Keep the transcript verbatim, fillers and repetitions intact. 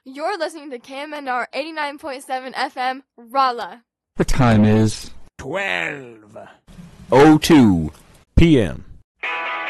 You're listening to K M N R eighty-nine point seven F M, Rolla. The time is twelve oh two p m